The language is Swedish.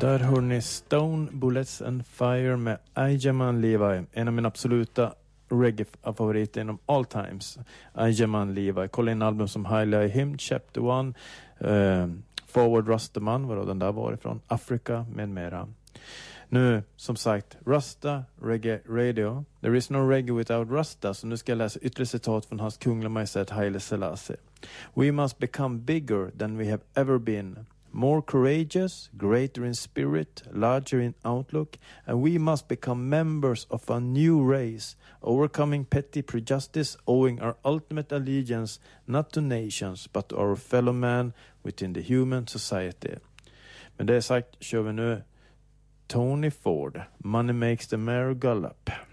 Där hör ni Stone, Bullets and Fire med Ijaman Levi. En av mina absoluta reggae-favoriter inom all times. Ijaman Levi. Kolla in album som Highlight Him, Chapter 1, Forward Rastaman, var då den där var ifrån, Afrika med mera. Nu, som sagt, Rasta Reggae Radio. There is no reggae without Rasta. Så nu ska jag läsa ytterligare citat från hans kungliga majestät Haile Selassie. We must become bigger than we have ever been. More courageous, greater in spirit, larger in outlook, and we must become members of a new race, overcoming petty prejudice, owing our ultimate allegiance not to nations but to our fellow man within the human society. Men det sagt kör vi nu Tony Ford, Money Makes the Mare Go Up.